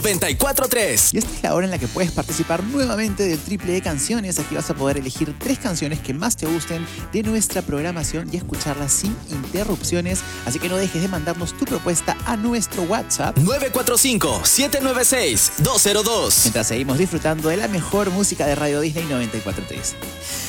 94.3. Y esta es la hora en la que puedes participar nuevamente del triple de canciones. Aquí vas a poder elegir 3 canciones que más te gusten de nuestra programación y escucharlas sin interrupciones. Así que no dejes de mandarnos tu propuesta a nuestro WhatsApp 945-796-202. mientras seguimos disfrutando de la mejor música de Radio Disney 94.3.